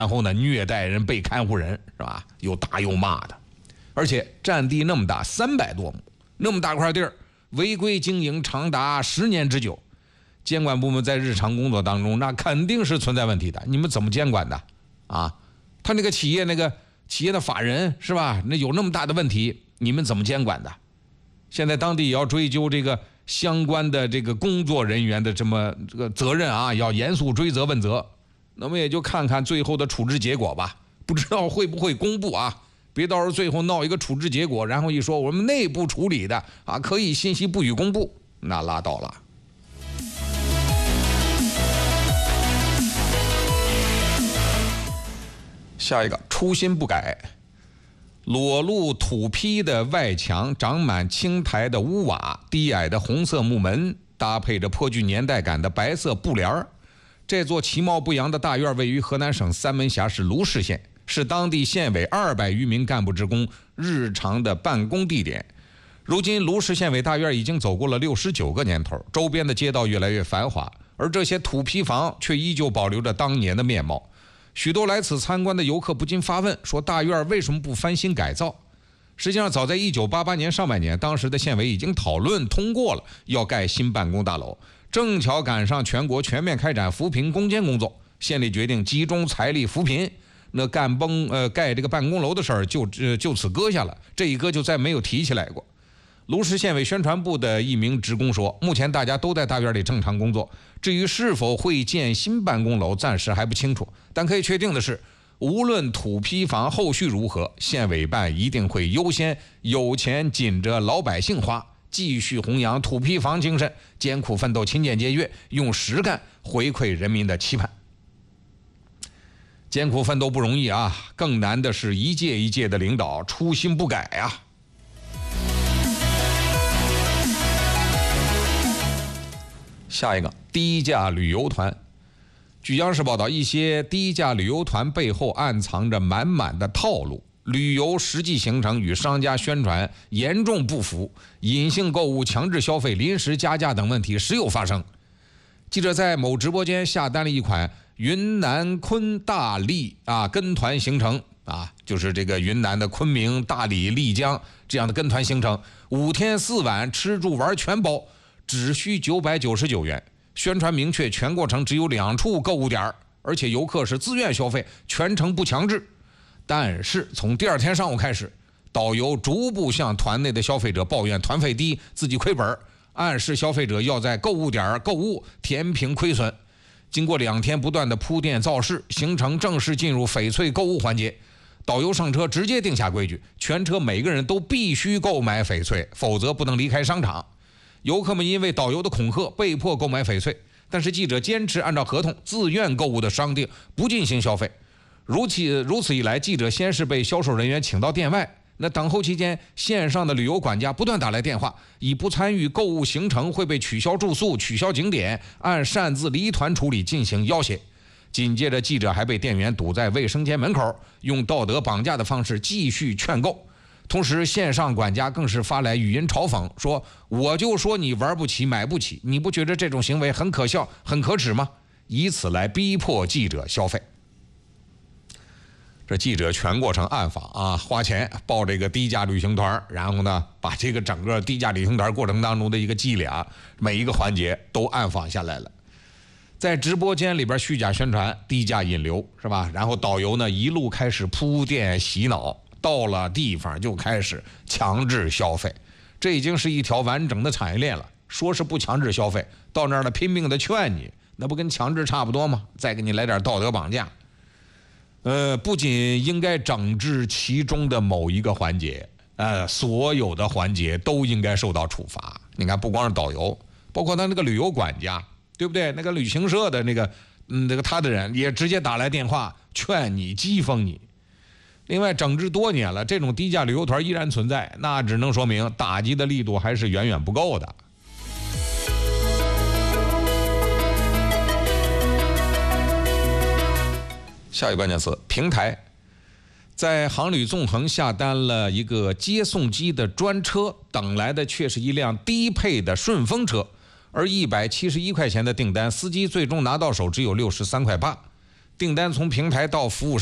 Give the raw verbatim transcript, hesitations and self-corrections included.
然后呢虐待人、被看护人，是吧？又打又骂的，而且占地那么大，三百多亩，那么大块地儿，违规经营长达十年之久。监管部门在日常工作当中，那肯定是存在问题的。你们怎么监管的啊？他那个企业那个企业的法人是吧？那有那么大的问题，你们怎么监管的？现在当地也要追究这个相关的这个工作人员的这么这个责任啊，要严肃追责问责。那么也就看看最后的处置结果吧，不知道会不会公布啊？别到时候最后闹一个处置结果，然后一说我们内部处理的啊，可以信息不予公布，那拉倒了。下一个，初心不改，裸露土坯的外墙，长满青苔的屋瓦，低矮的红色木门，搭配着颇具年代感的白色布帘儿。这座其貌不扬的大院位于河南省三门峡市卢氏县，是当地县委二百余名干部职工日常的办公地点。如今卢氏县委大院已经走过了六十九个年头，周边的街道越来越繁华，而这些土坯房却依旧保留着当年的面貌。许多来此参观的游客不禁发问，说大院为什么不翻新改造？实际上早在一九八八年上半年，当时的县委已经讨论通过了要盖新办公大楼，正巧赶上全国全面开展扶贫攻坚工作，县里决定集中财力扶贫，那干崩呃盖这个办公楼的事儿就、呃、就此搁下了，这一搁就再没有提起来过。卢氏县委宣传部的一名职工说，目前大家都在大院里正常工作，至于是否会建新办公楼暂时还不清楚，但可以确定的是，无论土坯房后续如何，县委办一定会优先有钱紧着老百姓花，继续弘扬土坯房精神，艰苦奋斗、勤俭节约，用实干回馈人民的期盼。艰苦奋斗不容易啊，更难的是一届一届的领导初心不改啊。下一个，低价旅游团。据央视报道，一些低价旅游团背后暗藏着满满的套路，旅游实际行程与商家宣传严重不符，隐性购物、强制消费、临时加价等问题时有发生。记者在某直播间下单了一款云南昆大荔啊跟团行程啊，就是这个云南的昆明、大理、丽江这样的跟团行程，五天四晚，吃住玩全包，只需九百九十九元。宣传明确，全过程只有两处购物点，而且游客是自愿消费，全程不强制。但是从第二天上午开始，导游逐步向团内的消费者抱怨团费低，自己亏本，暗示消费者要在购物点购物填平亏损。经过两天不断的铺垫造势，行程正式进入翡翠购物环节。导游上车直接定下规矩，全车每个人都必须购买翡翠，否则不能离开商场。游客们因为导游的恐吓被迫购买翡翠，但是记者坚持按照合同自愿购物的商店不进行消费。如此如此一来，记者先是被销售人员请到店外，那等候期间，线上的旅游管家不断打来电话，以不参与购物行程会被取消住宿、取消景点，按擅自离团处理进行要挟。紧接着，记者还被店员堵在卫生间门口，用道德绑架的方式继续劝购。同时，线上管家更是发来语音嘲讽，说我就说你玩不起买不起，你不觉得这种行为很可笑很可耻吗？以此来逼迫记者消费。这记者全过程暗访啊，花钱报这个低价旅行团，然后呢把这个整个低价旅行团过程当中的一个伎俩每一个环节都暗访下来了。在直播间里边虚假宣传、低价引流是吧？然后导游呢一路开始铺垫洗脑，到了地方就开始强制消费，这已经是一条完整的产业链了。说是不强制消费，到那儿呢拼命的劝你，那不跟强制差不多吗？再给你来点道德绑架。呃，不仅应该整治其中的某一个环节，呃，所有的环节都应该受到处罚。你看，不光是导游，包括他那个旅游管家，对不对？那个旅行社的那个，嗯，那个他的人也直接打来电话劝你、讥讽你。另外，整治多年了，这种低价旅游团依然存在，那只能说明打击的力度还是远远不够的。下一个关键词，平台。在航旅纵横下单了一个接送机的专车，等来的却是一辆低配的顺风车，而一百七十一块钱的订单，司机最终拿到手只有六十三块八。 订单从平台到服务